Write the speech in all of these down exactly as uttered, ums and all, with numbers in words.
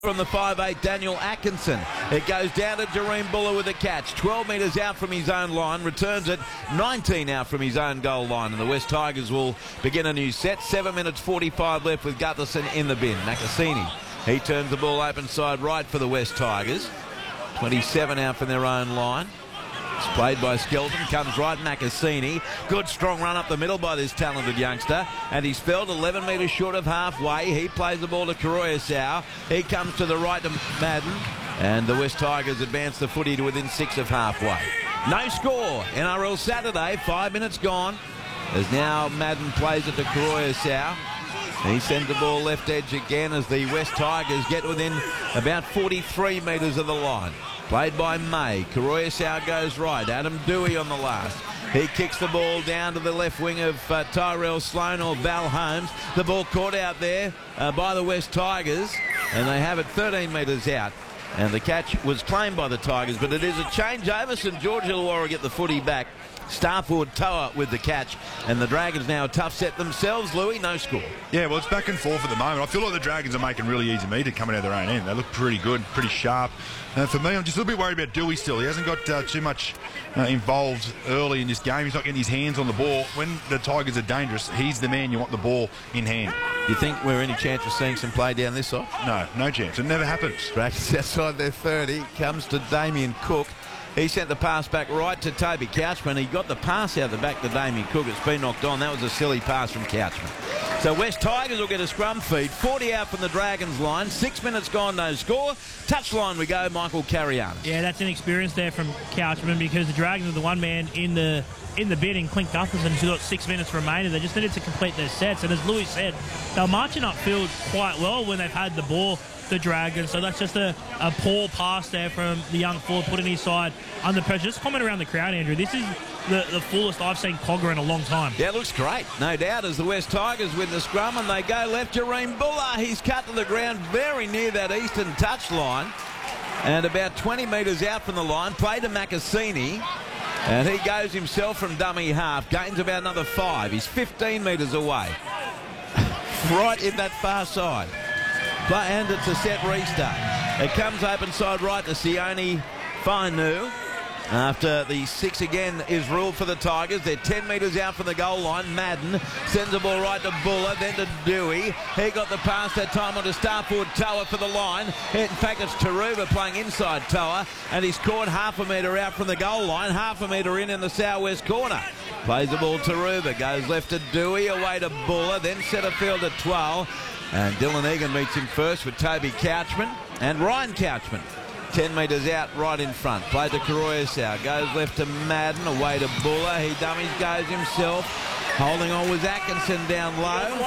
From the five eight, Daniel Atkinson. It goes down to Jahream Buller with a catch. twelve metres out from his own line. Returns it nineteen out from his own goal line. And the West Tigers will begin a new set. seven minutes forty-five left with Gutherson in the bin. Nakasini, he turns the ball open side right for the West Tigers. twenty-seven out from their own line. It's played by Skelton, comes right Nakasini. Good strong run up the middle by this talented youngster. And he's felled eleven metres short of halfway. He plays the ball to Karoyasau. He comes to the right to Madden. And the West Tigers advance the footy to within six of halfway. No score. N R L Saturday, five minutes gone. As now Madden plays it to Karoyasau. He sends the ball left edge again as the West Tigers get within about forty-three metres of the line. Played by May. Karoyasau goes right. Adam Dewey on the last. He kicks the ball down to the left wing of uh, Tyrell Sloan or Val Holmes. The ball caught out there uh, by the West Tigers, and they have it thirteen metres out. And the catch was claimed by the Tigers, but it is a changeover. St George Illawarra get the footy back. Starford Toa with the catch, and the Dragons now a tough set themselves. Louis, no score. Yeah, well, it's back and forth at the moment. I feel like the Dragons are making really easy meter coming out of their own end. They look pretty good, pretty sharp. And for me, I'm just a little bit worried about Dewey still. He hasn't got uh, too much uh, involved early in this game. He's not getting his hands on the ball. When the Tigers are dangerous, he's the man you want the ball in hand. Do you think we're any chance of seeing some play down this side? No, no chance. It never happens. Dragons outside their thirty. Comes to Damien Cook. He sent the pass back right to Toby Couchman. He got the pass out the back to Damien Cook. It's been knocked on. That was a silly pass from Couchman. So West Tigers will get a scrum feed. forty out from the Dragons line. Six minutes gone, no score. Touchline we go, Michael Carianis. Yeah, that's an experience there from Couchman because the Dragons are the one man in the in the bidding. Clint Gutherson, who's got six minutes remaining. They just needed to complete their sets. And as Louis said, they're marching upfield quite well when they've had the ball, the Dragons. So that's just a, a poor pass there from the young forward, putting his side under pressure. Just comment around the crowd, Andrew. This is the, the fullest I've seen Cogger in a long time. Yeah, it looks great. No doubt as the West Tigers win the scrum and they go left. Jahream Buller, he's cut to the ground very near that eastern touch line and about twenty metres out from the line. Play to Nakasini. And he goes himself from dummy half. Gains about another five. He's fifteen metres away. Right in that far side. And it's a set restart. It comes open side right to Sione Fainu. After the six again is ruled for the Tigers. They're ten metres out from the goal line. Madden sends the ball right to Buller, then to Dewey. He got the pass that time on to Starford Toa for the line. In fact, it's Taruba playing inside Toa, and he's caught half a metre out from the goal line, half a metre in in the southwest corner. Plays the ball to Taruba, goes left to Dewey, away to Buller, then centre field to Twal. And Dylan Egan meets him first with Toby Couchman and Ryan Couchman. ten metres out right in front. Play to Karoyasau. Goes left to Madden. Away to Buller. He dummies, goes himself. Holding on was Atkinson down low.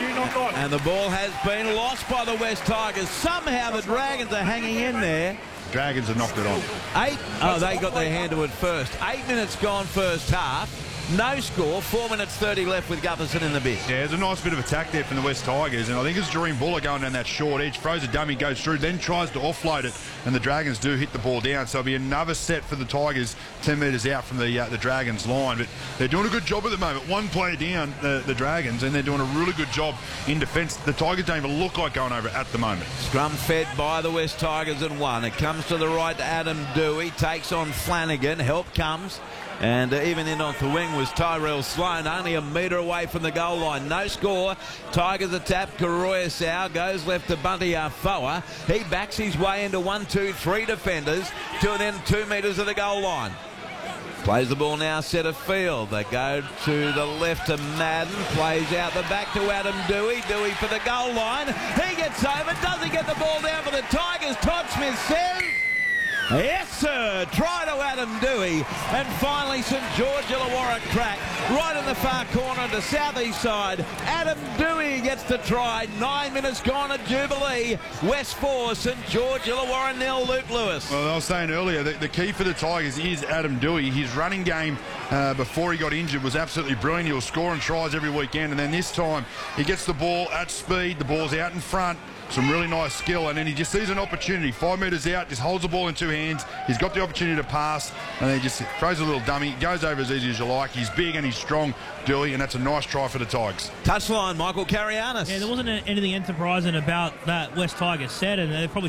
And the ball has been lost by the West Tigers. Somehow the Dragons are hanging in there. Dragons have knocked it on. Eight. Oh, they got their hand to it first. Eight minutes gone first half. No score, four minutes thirty left with Gutherson in the bin. Yeah, there's a nice bit of attack there from the West Tigers, and I think it's Jahream Buller going down that short edge, throws a dummy, goes through, then tries to offload it, and the Dragons do hit the ball down. So it'll be another set for the Tigers, ten metres out from the uh, the Dragons line. But they're doing a good job at the moment. One player down, the, the Dragons, and they're doing a really good job in defence. The Tigers don't even look like going over at the moment. Scrum fed by the West Tigers and one. It comes to the right to Adam Dewey, takes on Flanagan, help comes. And uh, even in off the wing was Tyrell Sloan, only a metre away from the goal line. No score. Tigers a tap. Karoyasau goes left to Bunty Afoa. He backs his way into one, two, three defenders to within two metres of the goal line. Plays the ball now, centre field. They go to the left to Madden. Plays out the back to Adam Dewey. Dewey for the goal line. He gets over. Does he get the ball down for the Tigers? Todd Smith says... Yes, sir. Try to Adam Dewey. And finally, St George Illawarra crack. Right in the far corner to southeast side. Adam Dewey gets the try. Nine minutes gone at Jubilee. West four, St George Illawarra nil. Luke Lewis. Well, I was saying earlier, the, the key for the Tigers is Adam Dewey. His running game uh, before he got injured was absolutely brilliant. He was scoring tries every weekend. And then this time, he gets the ball at speed. The ball's out in front. Some really nice skill, and then he just sees an opportunity. Five metres out, just holds the ball in two hands. He's got the opportunity to pass, and then he just throws a little dummy. Goes over as easy as you like. He's big and he's strong, Dewey, and that's a nice try for the Tigers. Touchline, Michael Carianis. Yeah, there wasn't anything enterprising about that West Tigers set, and they probably